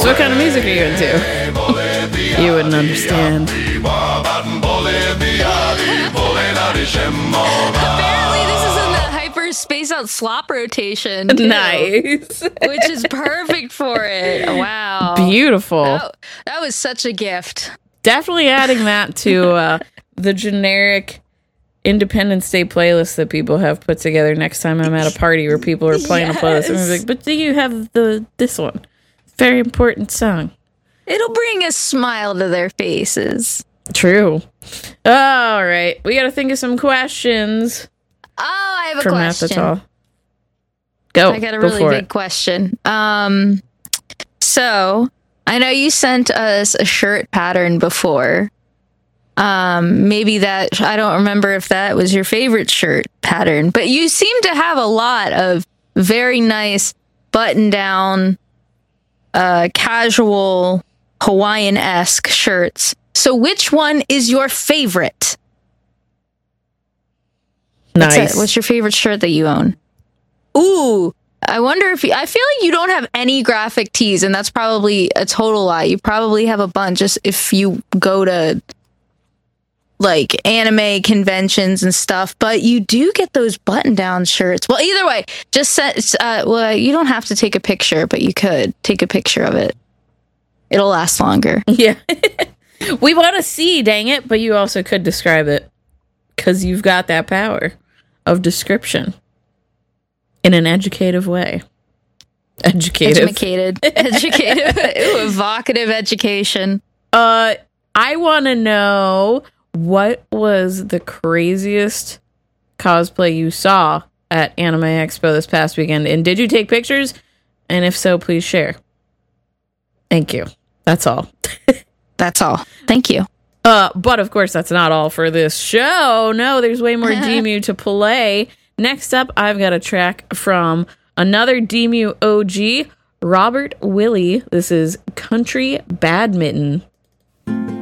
So what kind of music are you into? You wouldn't understand. Apparently, this is in the Hyper Space Out slop rotation. Too, Nice. which is perfect for it. Wow. Beautiful. That was such a gift. Definitely adding that to the generic Independence Day playlist that people have put together next time I'm at a party where people are playing a playlist. And I'm like, but do you have this one? Very important song. It'll bring a smile to their faces. True. All right. We got to think of some questions. Oh, I have a for question. Matt, that's all. Go. I got a really big question. So I know you sent us a shirt pattern before. Maybe that, I don't remember if that was your favorite shirt pattern, but you seem to have a lot of very nice button down, casual Hawaiian-esque shirts. So which one is your favorite? Nice. What's your favorite shirt that you own? Ooh, I wonder if I feel like you don't have any graphic tees, and that's probably a total lie. You probably have a bunch just if you go to like anime conventions and stuff, but you do get those button down shirts. Well, either way, just you don't have to take a picture, but you could take a picture of it. It'll last longer. Yeah. We want to see, dang it, but you also could describe it because you've got that power of description in an educative way. Educative. Ooh, evocative education. I want to know, what was the craziest cosplay you saw at Anime Expo this past weekend? And did you take pictures? And if so, please share. Thank you. That's all. That's all. Thank you. But of course, that's not all for this show. No, there's way more DMU to play. Next up, I've got a track from another DMU OG, Robert Willie. This is Country Badminton.